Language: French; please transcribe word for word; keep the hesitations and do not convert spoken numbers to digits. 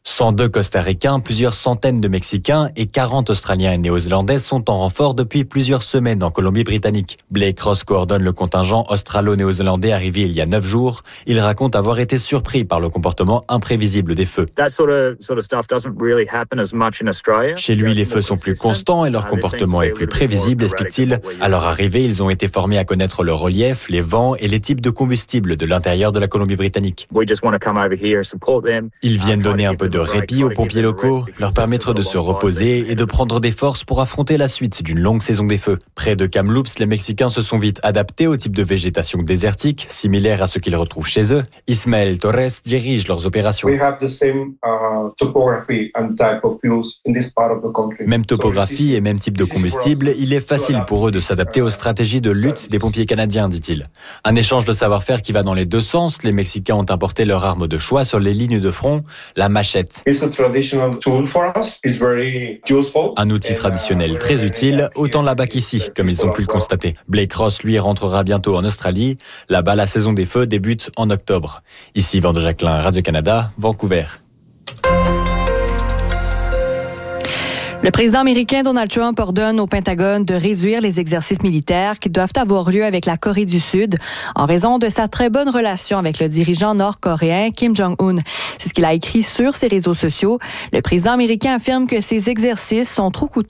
cent deux Costa-Ricains, plusieurs centaines de Mexicains et quarante Australiens et Néo-Zélandais sont en renfort depuis plusieurs semaines en Colombie-Britannique. Blake Ross coordonne le contingent australo-néo-zélandais arrivé il y a neuf jours. Il raconte avoir été surpris par le comportement imprévisible des feux. Chez lui, les feux sont plus constants et leur comportement est plus prévisible, explique-t-il. À leur arrivée, ils ont été formés à connaître le relief, les vents et les types de combustible de l'intérieur de la Colombie-Britannique. Ils viennent donner un peu de répit aux pompiers locaux, leur permettre de se reposer et de prendre des forces pour affronter la suite d'une longue saison des feux. Près de Kamloops, les Mexicains se sont vite adaptés au type de végétation désertique, similaire à ce qu'ils retrouvent chez eux. Ismael Torres dirige leurs opérations. Même topographie et même type de combustible, il est facile pour eux de s'adapter aux stratégies de lutte des pompiers canadiens, dit-il. Un échange de savoir-faire qui va dans les deux sens. Les Mexicains ont importé leur arme de choix sur les lignes de front, la machette. Un outil traditionnel très utile, autant là-bas qu'ici, comme ils ont pu le constater. Blake Ross, lui, rentrera bientôt en Australie. Là-bas, la saison des feux débute en octobre. Ici, Yvan de Jacquelin, Radio-Canada, Vancouver. Le président américain Donald Trump ordonne au Pentagone de réduire les exercices militaires qui doivent avoir lieu avec la Corée du Sud en raison de sa très bonne relation avec le dirigeant nord-coréen Kim Jong-un. C'est ce qu'il a écrit sur ses réseaux sociaux. Le président américain affirme que ces exercices sont trop coûteux